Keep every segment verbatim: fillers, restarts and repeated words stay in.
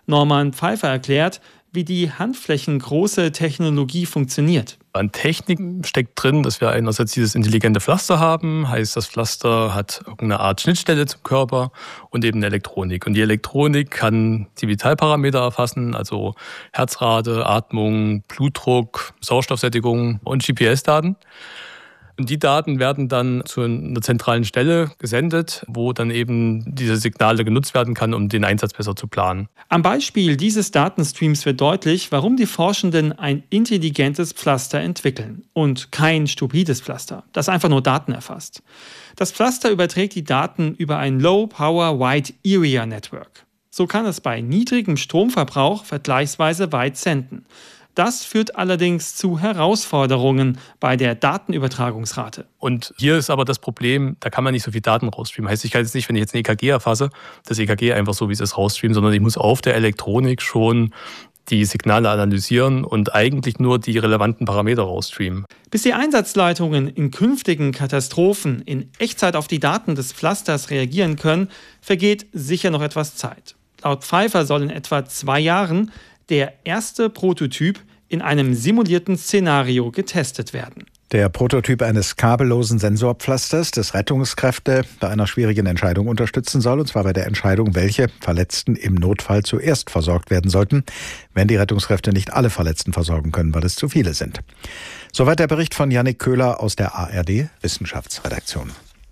Norman Pfeiffer erklärt, wie die handflächengroße Technologie funktioniert. An Technik steckt drin, dass wir einerseits dieses intelligente Pflaster haben, heißt das Pflaster hat irgendeine Art Schnittstelle zum Körper und eben eine Elektronik. Und die Elektronik kann die Vitalparameter erfassen, also Herzrate, Atmung, Blutdruck, Sauerstoffsättigung und G P S-Daten. Und die Daten werden dann zu einer zentralen Stelle gesendet, wo dann eben diese Signale genutzt werden kann, um den Einsatz besser zu planen. Am Beispiel dieses Datenstreams wird deutlich, warum die Forschenden ein intelligentes Pflaster entwickeln und kein stupides Pflaster, das einfach nur Daten erfasst. Das Pflaster überträgt die Daten über ein Low-Power Wide Area Network. So kann es bei niedrigem Stromverbrauch vergleichsweise weit senden. Das führt allerdings zu Herausforderungen bei der Datenübertragungsrate. Und hier ist aber das Problem, da kann man nicht so viel Daten rausstreamen. Heißt, ich kann jetzt nicht, wenn ich jetzt ein E K G erfasse, das E K G einfach so, wie es ist, rausstreamen, sondern ich muss auf der Elektronik schon die Signale analysieren und eigentlich nur die relevanten Parameter rausstreamen. Bis die Einsatzleitungen in künftigen Katastrophen in Echtzeit auf die Daten des Pflasters reagieren können, vergeht sicher noch etwas Zeit. Laut Pfeiffer soll in etwa zwei Jahren der erste Prototyp in einem simulierten Szenario getestet werden. Der Prototyp eines kabellosen Sensorpflasters, das Rettungskräfte bei einer schwierigen Entscheidung unterstützen soll, und zwar bei der Entscheidung, welche Verletzten im Notfall zuerst versorgt werden sollten, wenn die Rettungskräfte nicht alle Verletzten versorgen können, weil es zu viele sind. Soweit der Bericht von Yannick Köhler aus der A R D Wissenschaftsredaktion.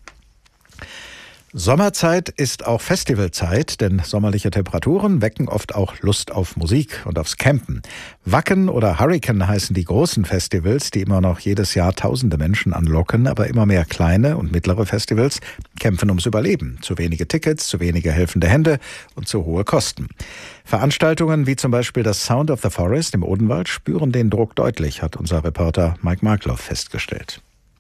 Sommerzeit ist auch Festivalzeit, denn sommerliche Temperaturen wecken oft auch Lust auf Musik und aufs Campen. Wacken oder Hurricane heißen die großen Festivals, die immer noch jedes Jahr tausende Menschen anlocken, aber immer mehr kleine und mittlere Festivals kämpfen ums Überleben. Zu wenige Tickets, zu wenige helfende Hände und zu hohe Kosten. Veranstaltungen wie zum Beispiel das Sound of the Forest im Odenwald spüren den Druck deutlich, hat unser Reporter Mike Markloff festgestellt.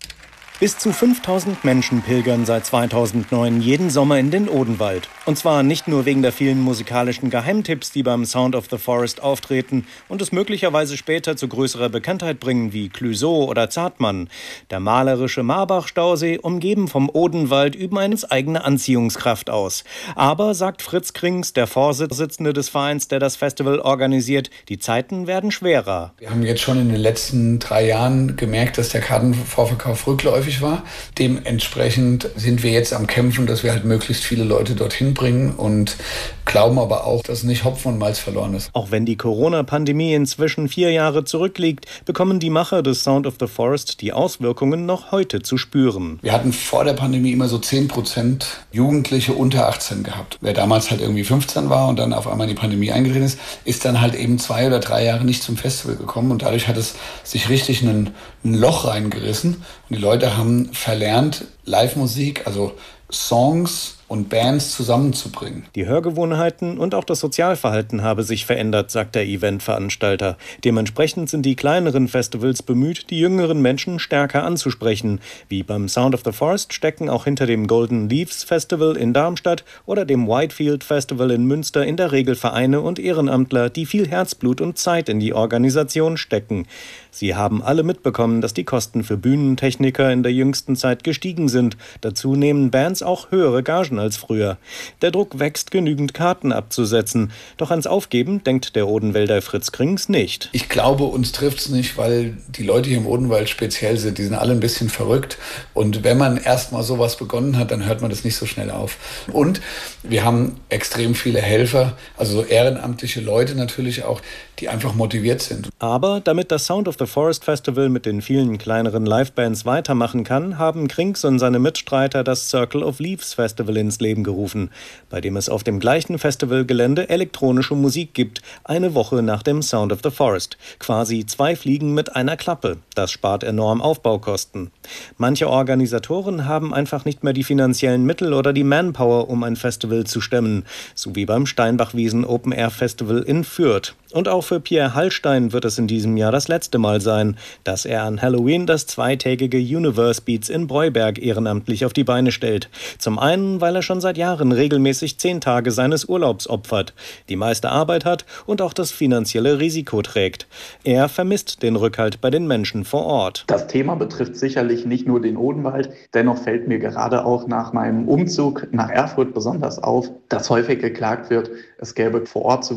Bis zu fünftausend Menschen pilgern seit zweitausendneun jeden Sommer in den Odenwald. Und zwar nicht nur wegen der vielen musikalischen Geheimtipps, die beim Sound of the Forest auftreten und es möglicherweise später zu größerer Bekanntheit bringen, wie Clouseau oder Zartmann. Der malerische Marbach-Stausee, umgeben vom Odenwald, üben eine eigene Anziehungskraft aus. Aber, sagt Fritz Krings, der Vorsitzende des Vereins, der das Festival organisiert, die Zeiten werden schwerer. Wir haben jetzt schon in den letzten drei Jahren gemerkt, dass der Kartenvorverkauf rückläufig war. Dementsprechend sind wir jetzt am Kämpfen, dass wir halt möglichst viele Leute dorthin bringen und glauben aber auch, dass nicht Hopfen und Malz verloren ist. Auch wenn die Corona-Pandemie inzwischen vier Jahre zurückliegt, bekommen die Macher des Sound of the Forest die Auswirkungen noch heute zu spüren. Wir hatten vor der Pandemie immer so zehn Prozent Jugendliche unter achtzehn gehabt. Wer damals halt irgendwie fünfzehn war und dann auf einmal die Pandemie eingetreten ist, ist dann halt eben zwei oder drei Jahre nicht zum Festival gekommen und dadurch hat es sich richtig ein, ein Loch reingerissen und die Leute haben verlernt, Live-Musik, also Songs und Bands zusammenzubringen. Die Hörgewohnheiten und auch das Sozialverhalten habe sich verändert, sagt der Eventveranstalter. Dementsprechend sind die kleineren Festivals bemüht, die jüngeren Menschen stärker anzusprechen. Wie beim Sound of the Forest stecken auch hinter dem Golden Leaves Festival in Darmstadt oder dem Whitefield Festival in Münster in der Regel Vereine und Ehrenamtler, die viel Herzblut und Zeit in die Organisation stecken. Sie haben alle mitbekommen, dass die Kosten für Bühnentechniker in der jüngsten Zeit gestiegen sind. Dazu nehmen Bands auch höhere Gagen als früher. Der Druck wächst, genügend Karten abzusetzen. Doch ans Aufgeben denkt der Odenwälder Fritz Krings nicht. Ich glaube, uns trifft's nicht, weil die Leute hier im Odenwald speziell sind. Die sind alle ein bisschen verrückt. Und wenn man erstmal sowas begonnen hat, dann hört man das nicht so schnell auf. Und wir haben extrem viele Helfer, also ehrenamtliche Leute natürlich auch, die einfach motiviert sind. Aber damit das Sound of the Forest Festival mit den vielen kleineren Livebands weitermachen kann, haben Krings und seine Mitstreiter das Circle of Leaves Festival ins Leben gerufen, bei dem es auf dem gleichen Festivalgelände elektronische Musik gibt, eine Woche nach dem Sound of the Forest. Quasi zwei Fliegen mit einer Klappe. Das spart enorm Aufbaukosten. Manche Organisatoren haben einfach nicht mehr die finanziellen Mittel oder die Manpower, um ein Festival zu stemmen, so wie beim Steinbachwiesen Open Air Festival in Fürth. Und auch für Pierre Hallstein wird es in diesem Jahr das letzte Mal sein, dass er an Halloween das zweitägige Universe Beats in Breuberg ehrenamtlich auf die Beine stellt. Zum einen, weil er schon seit Jahren regelmäßig zehn Tage seines Urlaubs opfert, die meiste Arbeit hat und auch das finanzielle Risiko trägt. Er vermisst den Rückhalt bei den Menschen vor Ort. Das Thema betrifft sicherlich nicht nur den Odenwald. Dennoch fällt mir gerade auch nach meinem Umzug nach Erfurt besonders auf, dass häufig geklagt wird, es gäbe vor Ort zu